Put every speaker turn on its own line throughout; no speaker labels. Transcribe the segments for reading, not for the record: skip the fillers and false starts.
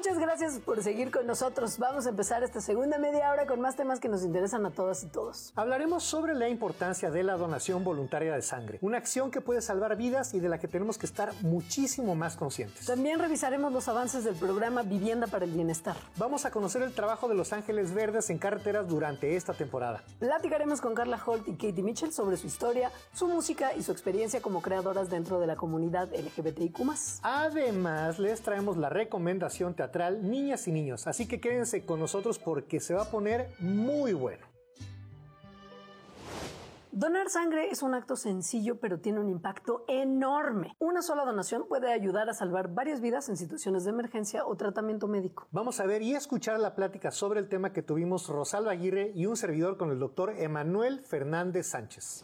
Muchas gracias por seguir con nosotros. Vamos a empezar esta segunda media hora con más temas que nos interesan a todas y todos.
Hablaremos sobre la importancia de la donación voluntaria de sangre, una acción que puede salvar vidas y de la que tenemos que estar muchísimo más conscientes.
También revisaremos los avances del programa Vivienda para el Bienestar.
Vamos a conocer el trabajo de los Ángeles Verdes en carreteras durante esta temporada.
Platicaremos con Carla Holt y Katie Mitchell sobre su historia, su música y su experiencia como creadoras dentro de la comunidad LGBTIQ+.
Además, les traemos la recomendación teatral Niñas y Niños, así que quédense con nosotros porque se va a poner muy bueno.
Donar sangre es un acto sencillo, pero tiene un impacto enorme. Una sola donación puede ayudar a salvar varias vidas en situaciones de emergencia o tratamiento médico.
Vamos a ver y escuchar la plática sobre el tema que tuvimos Rosalba Aguirre y un servidor con el doctor Emanuel Fernández Sánchez.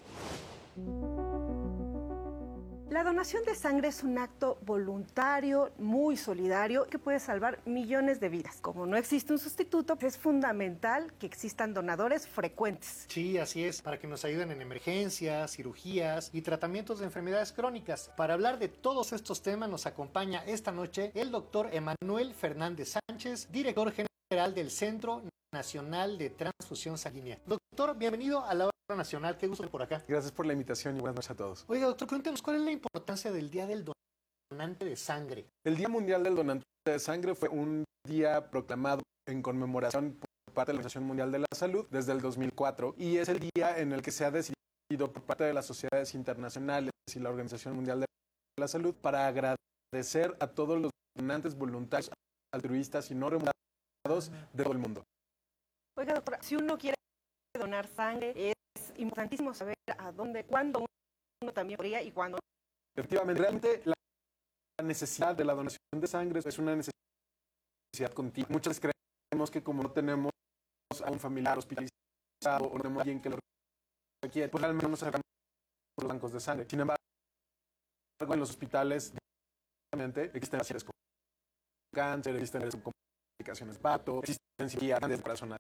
La donación de sangre es un acto voluntario, muy solidario, que puede salvar millones de vidas. Como no existe un sustituto, es fundamental que existan donadores frecuentes.
Sí, así es, para que nos ayuden en emergencias, cirugías y tratamientos de enfermedades crónicas. Para hablar de todos estos temas nos acompaña esta noche el doctor Emanuel Fernández Sánchez, director general del Centro Nacional de Transfusión Sanguínea. Doctor, bienvenido a la hora nacional, qué gusto estar por acá.
Gracias por la invitación y buenas noches a todos.
Oiga, doctor, cuéntenos, ¿cuál es la importancia del Día del Donante de Sangre?
El Día Mundial del Donante de Sangre fue un día proclamado en conmemoración por parte de la Organización Mundial de la Salud desde el 2004 y es el día en el que se ha decidido por parte de las sociedades internacionales y la Organización Mundial de la Salud para agradecer a todos los donantes voluntarios, altruistas y no remunerados de todo el mundo.
Oiga, doctora, si uno quiere donar sangre, es importantísimo saber a dónde, cuándo uno también podría y cuándo.
Efectivamente, realmente la necesidad de la donación de sangre es una necesidad continua. Muchas veces creemos que como no tenemos a un familiar hospitalizado o no tenemos a alguien que lo requiere, pues realmente no nos acercamos a los bancos de sangre. Sin embargo, en los hospitales existen pacientes con cáncer, existen complicaciones de parto, existen cirugías de corazón.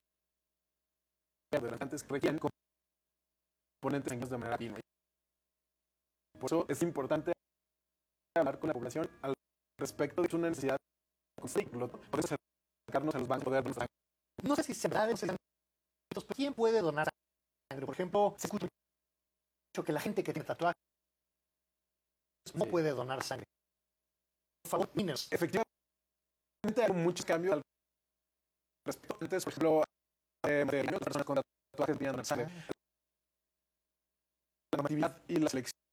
Antes requieren componentes sanguíneos de manera continua. Por eso es importante hablar con la población al respecto de una necesidad constante. Por eso acercarnos a los bancos de sangre.
No sé si se da de ¿quién puede donar sangre? Por ejemplo, se escucha mucho que la gente que tiene tatuajes no puede donar sangre. Por favor, dinos.
Efectivamente, hay muchos cambios al respecto. Antes, por ejemplo, personas con tatuajes podían donar sangre. La normatividad y la selección